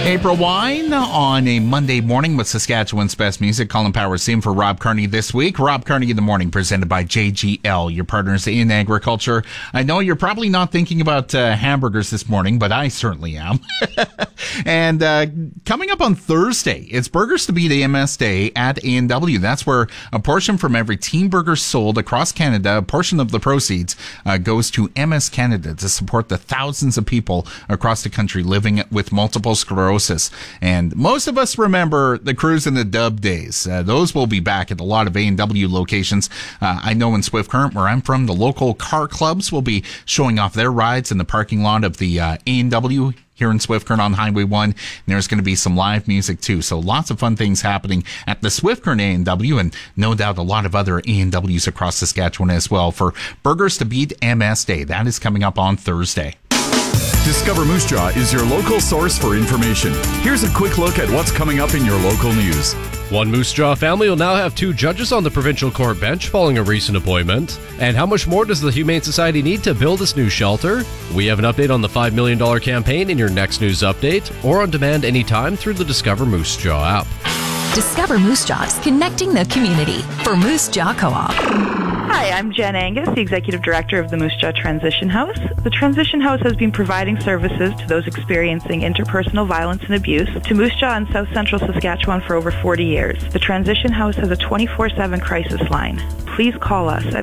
April Wine on a Monday morning with Saskatchewan's best music. Colin Powers in for Rob Carney this week. Rob Carney in the morning, presented by JGL, your partners in agriculture. I know you're probably not thinking about hamburgers this morning, but I certainly am. And coming up on Thursday, it's Burgers to Beat AMS Day at A&W. That's where a portion from every Team Burger sold across Canada, a portion of the proceeds goes to MS Canada to support the thousands of people across the country living with multiple sclerosis. And most of us remember the Cruise and the Dub days. Those will be back at a lot of A&W locations. I know in Swift Current, where I'm from, the local car clubs will be showing off their rides in the parking lot of the A&W here in Swift Current on Highway 1. And there's going to be some live music too. So lots of fun things happening at the Swift Current A&W, and no doubt a lot of other A&Ws across Saskatchewan as well for Burgers to Beat MS Day. That is coming up on Thursday. Discover Moose Jaw is your local source for information. Here's a quick look at what's coming up in your local news. One Moose Jaw family will now have 2 judges on the provincial court bench following a recent appointment. And how much more does the Humane Society need to build this new shelter? We have an update on the $5 million campaign in your next news update, or on demand anytime through the Discover Moose Jaw app. Discover Moose Jaws, connecting the community for Moose Jaw Co-op. Hi, I'm Jen Angus, the Executive Director of the Moose Jaw Transition House. The Transition House has been providing services to those experiencing interpersonal violence and abuse to Moose Jaw and South Central Saskatchewan for over 40 years. The Transition House has a 24/7 crisis line. Please call us at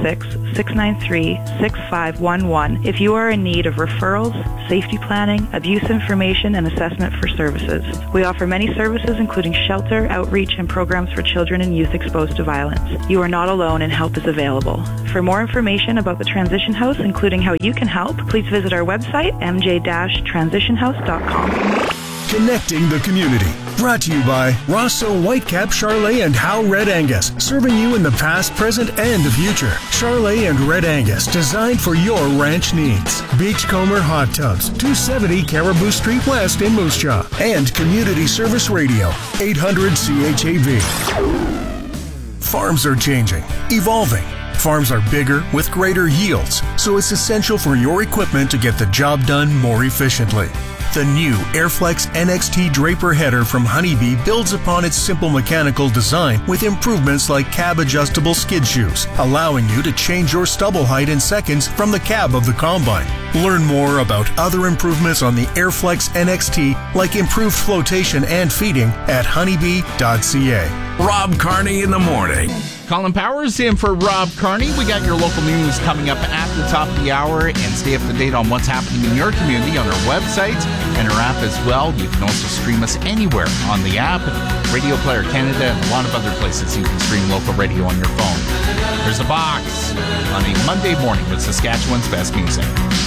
306-693-6511 if you are in need of referrals, safety planning, abuse information, and assessment for services. We offer many services including shelter, outreach, and programs for children and youth exposed to violence. You are not alone and help is available. For more information about the Transition House, including how you can help, please visit our website, mj-transitionhouse.com. Connecting the community. Brought to you by Rosso Whitecap, Charolais, and Howe Red Angus. Serving you in the past, present, and the future. Charolais and Red Angus, designed for your ranch needs. Beachcomber Hot Tubs, 270 Caribou Street West in Moose Jaw. And Community Service Radio, 800 CHAV. Farms are changing, evolving. Farms are bigger with greater yields, so it's essential for your equipment to get the job done more efficiently. The new Airflex NXT Draper header from Honeybee builds upon its simple mechanical design with improvements like cab-adjustable skid shoes, allowing you to change your stubble height in seconds from the cab of the combine. Learn more about other improvements on the Airflex NXT, like improved flotation and feeding, at honeybee.ca. Rob Carney in the morning. Colin Powers in for Rob Carney. We got your local news coming up at the top of the hour, and stay up to date on what's happening in your community on our website and our app as well. You can also stream us anywhere on the app, Radio Player Canada, and a lot of other places you can stream local radio on your phone. There's a box on a Monday morning with Saskatchewan's best music.